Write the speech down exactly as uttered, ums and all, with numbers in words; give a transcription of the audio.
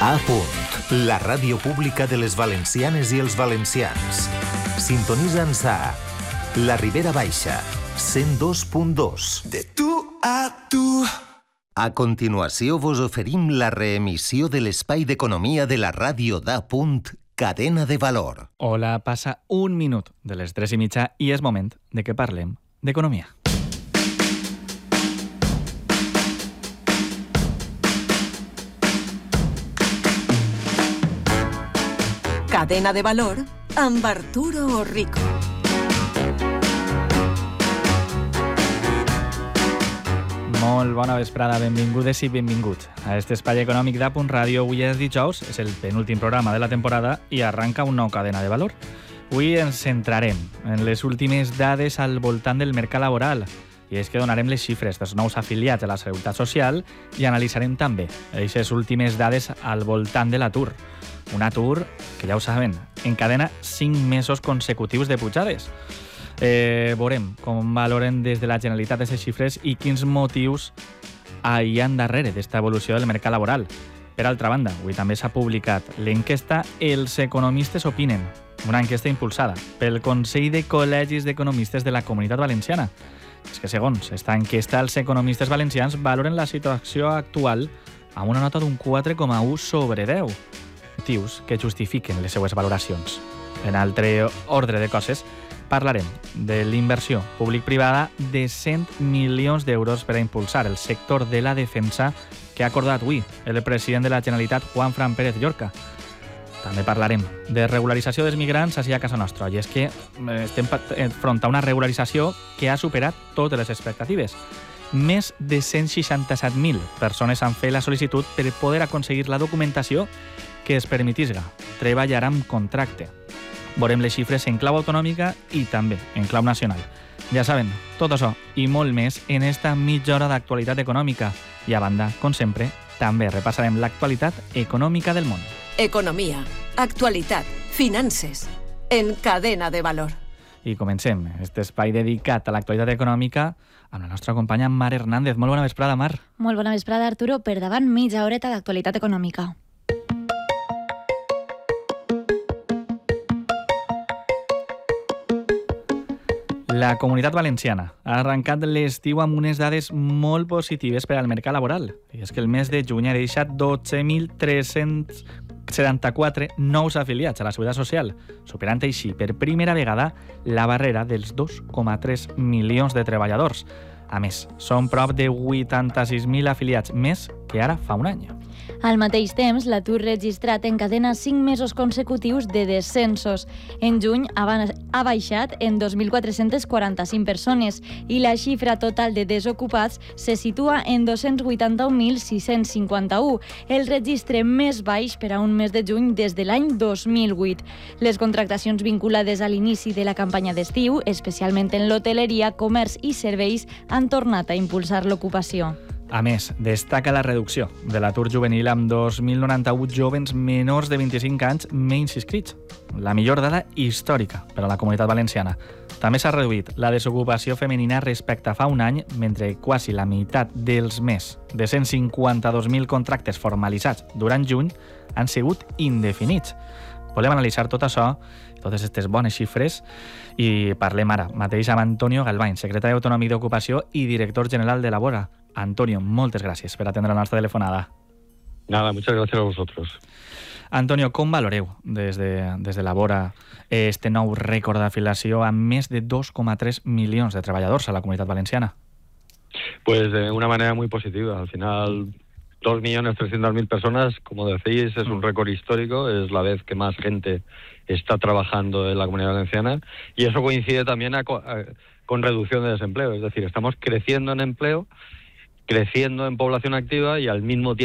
A punt, la ràdio pública de les valencianes i els valencians. Sintonitza'ns a La Ribera Baixa, cent dos punt dos. De tu a tu. A continuació vos oferim la reemissió de l'espai d'economia de la ràdio d'A punt, Cadena de Valor. Hola, passa un minut de les tres i mitja i és moment de que parlem d'economia. Cadena de Valor amb Arturo Rico. Molt bona vesprada, benvingudes i benvinguts a este espai econòmic d'A punt Ràdio. Avui és dijous, és el penúltim programa de la temporada i arranca un nou Cadena de Valor. Avui ens centrarem en les últimes dades al voltant del mercat laboral, i és que donarem les xifres dels nous afiliats a la Seguretat Social i analitzarem també aquestes últimes dades al voltant de l'atur. Un atur que, ja ho saben, encadena cinc mesos consecutius de pujades. Eh, veurem com valoren des de la Generalitat aquestes xifres i quins motius hi ha darrere d'esta evolució del mercat laboral. Per altra banda, avui també s'ha publicat l'enquesta Els economistes opinen, una enquesta impulsada pel Consell de Col·legis d'Economistes de la Comunitat Valenciana. És que, segons esta enquesta, els economistes valencians valoren la situació actual amb una nota d'un quatre coma u sobre deu. Motius que justifiquen les seues valoracions. En altre ordre de coses, parlarem de l'inversió públic-privada de cent milions d'euros per a impulsar el sector de la defensa que ha acordat avui el president de la Generalitat, Juanfran Pérez Llorca. També parlarem de regularització dels migrants així a casa nostra, i és que estem front a una regularització que ha superat totes les expectatives. Més de cent seixanta-set mil persones han fet la sol·licitud per poder aconseguir la documentació que es permetisga treballar amb contracte. Veurem les xifres en clau autonòmica i també en clau nacional. Ja saben, tot això i molt més en esta mitja hora d'actualitat econòmica. I a banda, com sempre, també repassarem l'actualitat econòmica del món. Economia, actualitat, finances, en Cadena de Valor. I comencem aquest espai dedicat a l'actualitat econòmica amb la nostra companya Mar Hernández. Molt bona vesprada, Mar. Molt bona vesprada, Arturo. Per davant, mitja horeta d'actualitat econòmica. La Comunitat Valenciana ha arrencat l'estiu amb unes dades molt positives per al mercat laboral. I és que el mes de juny ha deixat dotze mil tres-cents setanta-quatre nous afiliats a la Seguretat Social, superant així per primera vegada la barrera dels dos coma tres milions de treballadors. A més, són prop de vuitanta-sis mil afiliats més que ara fa un any. Al mateix temps, l'atur registrat encadena cinc mesos consecutius de descensos. En juny ha baixat en dos mil quatre-cents quaranta-cinc persones i la xifra total de desocupats se situa en dos-cents vuitanta-un mil sis-cents cinquanta-u, el registre més baix per a un mes de juny des de l'any dos mil vuit. Les contractacions vinculades a l'inici de la campanya d'estiu, especialment en l'hoteleria, comerç i serveis, han tornat a impulsar l'ocupació. A més, destaca la reducció de l'atur juvenil amb dos mil noranta-u jovens menors de vint-i-cinc anys menys inscrits, la millor dada històrica per a la Comunitat Valenciana. També s'ha reduït la desocupació femenina respecte a fa un any, mentre quasi la meitat dels més de cent cinquanta-dos mil contractes formalitzats durant juny han sigut indefinits. Volem analitzar tot això, totes aquestes bones xifres, i parlem ara mateix amb Antonio Galvany, secretari autonòmic d'Ocupació i director general de Labora. Antonio, moltes gràcies per atendre la nostra telefonada. Nada, muchas gracias a vosotros. Antonio, com valoreu des de, des de Labora este nou rècord d'afiliació amb més de dos coma tres milions de treballadors a la Comunitat Valenciana? Pues de una manera muy positiva. Al final, dos millones trescientas mil personas, como decís, es un récord histórico, es la vez que más gente está trabajando en la Comunidad Valenciana, y eso coincide también a, a, con reducción de desempleo. Es decir, estamos creciendo en empleo, creciendo en población activa y al mismo tiempo